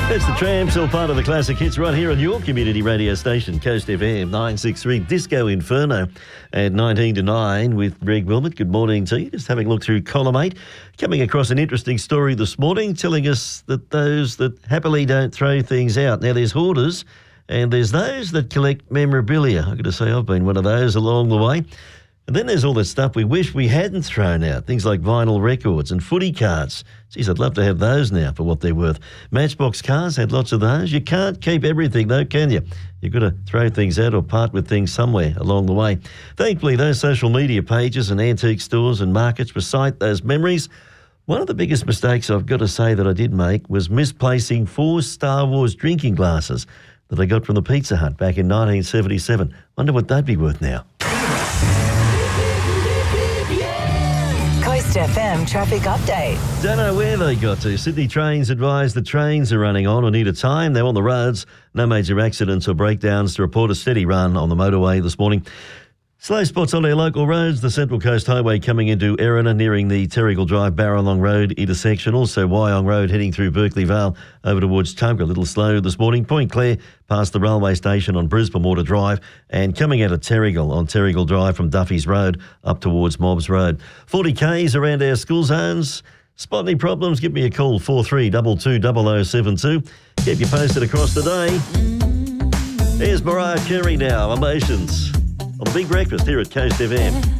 That's the Tramps, all part of the classic hits right here on your community radio station, Coast FM 963. Disco Inferno at 19 to 9 with Greg Wilmot. Good morning to you. Just having a look through column 8. Coming across an interesting story this morning telling us that those that happily don't throw things out. Now, there's hoarders and there's those that collect memorabilia. I've got to say I've been one of those along the way. And then there's all that stuff we wish we hadn't thrown out, things like vinyl records and footy cards. Geez, I'd love to have those now for what they're worth. Matchbox cars had lots of those. You can't keep everything though, can you? You've got to throw things out or part with things somewhere along the way. Thankfully, those social media pages and antique stores and markets recite those memories. One of the biggest mistakes I've got to say that I did make was misplacing 4 Star Wars drinking glasses that I got from the Pizza Hut back in 1977. Wonder what they'd be worth now. Coast FM traffic update. Don't know where they got to. Sydney Trains advise the trains are running on or need a time. They're on the roads. No major accidents or breakdowns to report. A steady run on the motorway this morning. Slow spots on our local roads. The Central Coast Highway coming into Erina, nearing the Terrigal Drive Barralong Road intersection. Also Wyong Road heading through Berkeley Vale over towards Tuggerah. A little slow this morning. Point Clare past the railway station on Brisbane Water Drive, and coming out of Terrigal on Terrigal Drive from Duffy's Road up towards Mobbs Road. 40 Ks around our school zones. Spot any problems? Give me a call, 4322 0072. Keep you posted across the day. Here's Mariah Carey now, Emotions, on the Big Breakfast here at Coast FM.